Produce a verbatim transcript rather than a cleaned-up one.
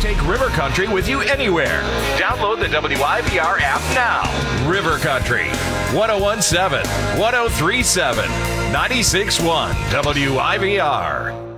take River Country with you anywhere. Download the W I V R app now. River Country, one oh one point seven, one oh three point seven, ninety-six point one W I V R.